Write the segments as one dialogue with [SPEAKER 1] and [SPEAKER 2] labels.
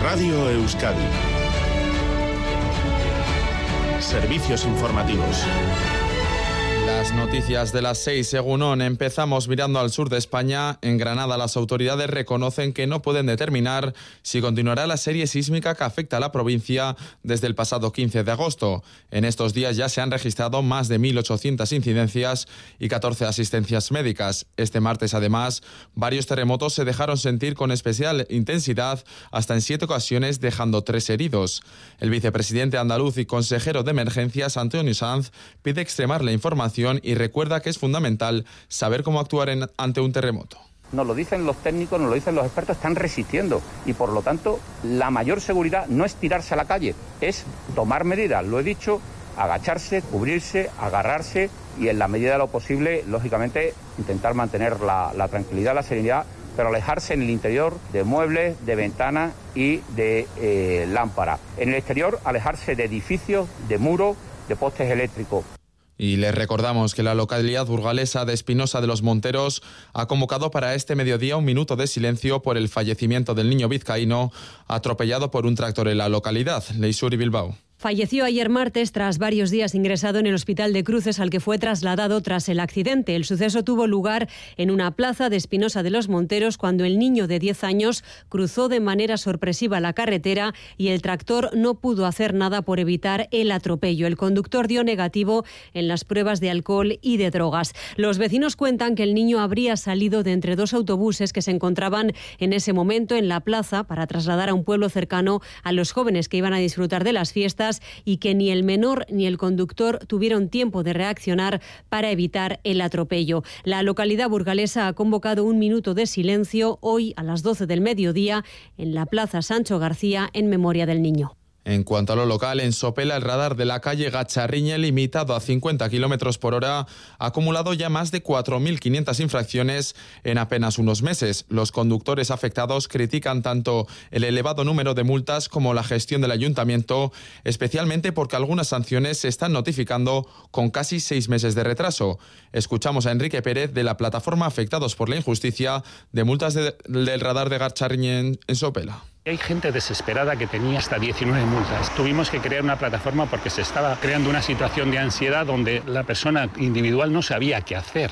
[SPEAKER 1] Radio Euskadi. Servicios informativos.
[SPEAKER 2] Las noticias de las 6, Egunon. Empezamos mirando al sur de España. En Granada, las autoridades reconocen que no pueden determinar si continuará la serie sísmica que afecta a la provincia desde el pasado 15 de agosto. En estos días ya se han registrado más de 1.800 incidencias y 14 asistencias médicas. Este martes, además, varios terremotos se dejaron sentir con especial intensidad, hasta en 7 ocasiones, dejando 3 heridos. El vicepresidente andaluz y consejero de Emergencias, Antonio Sanz, pide extremar la información y recuerda que es fundamental saber cómo actuar ante un terremoto.
[SPEAKER 3] Nos lo dicen los técnicos, nos lo dicen los expertos, están resistiendo y por lo tanto la mayor seguridad no es tirarse a la calle, es tomar medidas, lo he dicho, agacharse, cubrirse, agarrarse y en la medida de lo posible, lógicamente, intentar mantener la tranquilidad, la serenidad, pero alejarse en el interior de muebles, de ventanas y de lámparas. En el exterior, alejarse de edificios, de muros, de postes eléctricos.
[SPEAKER 2] Y les recordamos que la localidad burgalesa de Espinosa de los Monteros ha convocado para este mediodía un minuto de silencio por el fallecimiento del niño vizcaíno atropellado por un tractor en la localidad. Leisuri Bilbao.
[SPEAKER 4] Falleció ayer martes tras varios días ingresado en el hospital de Cruces, al que fue trasladado tras el accidente. El suceso tuvo lugar en una plaza de Espinosa de los Monteros cuando el niño de 10 años cruzó de manera sorpresiva la carretera y el tractor no pudo hacer nada por evitar el atropello. El conductor dio negativo en las pruebas de alcohol y de drogas. Los vecinos cuentan que el niño habría salido de entre 2 autobuses que se encontraban en ese momento en la plaza para trasladar a un pueblo cercano a los jóvenes que iban a disfrutar de las fiestas, y que ni el menor ni el conductor tuvieron tiempo de reaccionar para evitar el atropello. La localidad burgalesa ha convocado un minuto de silencio hoy a las 12 del mediodía en la Plaza Sancho García en memoria del niño.
[SPEAKER 2] En cuanto a lo local, en Sopela, el radar de la calle Gacharriñe, limitado a 50 km por hora, ha acumulado ya más de 4.500 infracciones en apenas unos meses. Los conductores afectados critican tanto el elevado número de multas como la gestión del ayuntamiento, especialmente porque algunas sanciones se están notificando con casi 6 meses de retraso. Escuchamos a Enrique Pérez de la plataforma Afectados por la Injusticia de multas del radar de Gacharriñe en Sopela.
[SPEAKER 5] Hay gente desesperada que tenía hasta 19 multas. Tuvimos que crear una plataforma porque se estaba creando una situación de ansiedad donde la persona individual no sabía qué hacer.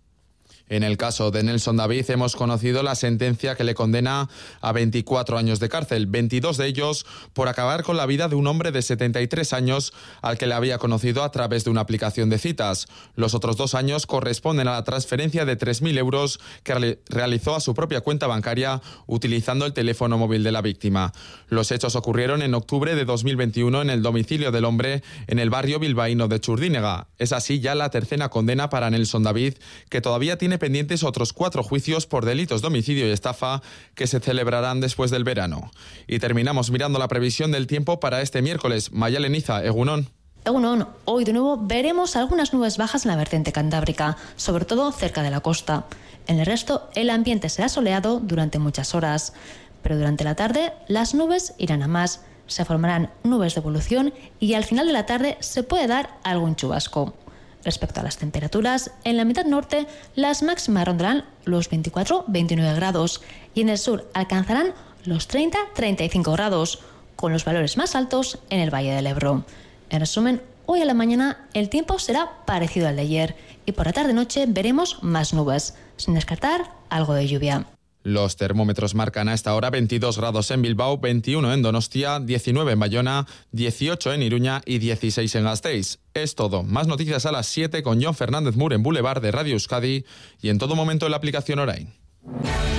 [SPEAKER 2] En el caso de Nelson David hemos conocido la sentencia que le condena a 24 años de cárcel, 22 de ellos por acabar con la vida de un hombre de 73 años al que le había conocido a través de una aplicación de citas. Los otros 2 años corresponden a la transferencia de 3.000 euros que realizó a su propia cuenta bancaria utilizando el teléfono móvil de la víctima. Los hechos ocurrieron en octubre de 2021 en el domicilio del hombre en el barrio bilbaíno de Churdínega. Es así ya la tercera condena para Nelson David, que todavía tiene pendientes otros 4 juicios por delitos de homicidio y estafa que se celebrarán después del verano. Y terminamos mirando la previsión del tiempo para este miércoles. Mayalen Iza, Egunon.
[SPEAKER 6] Egunon, hoy de nuevo veremos algunas nubes bajas en la vertiente cantábrica, sobre todo cerca de la costa. En el resto, el ambiente será soleado durante muchas horas, pero durante la tarde las nubes irán a más, se formarán nubes de evolución y al final de la tarde se puede dar algún chubasco. Respecto a las temperaturas, en la mitad norte las máximas rondarán los 24-29 grados y en el sur alcanzarán los 30-35 grados, con los valores más altos en el Valle del Ebro. En resumen, hoy a la mañana el tiempo será parecido al de ayer y por la tarde-noche veremos más nubes, sin descartar algo de lluvia.
[SPEAKER 2] Los termómetros marcan a esta hora 22 grados en Bilbao, 21 en Donostia, 19 en Bayona, 18 en Iruña y 16 en Gasteiz. Es todo. Más noticias a las 7 con Jon Fernández Mur en Boulevard de Radio Euskadi y en todo momento en la aplicación Orain.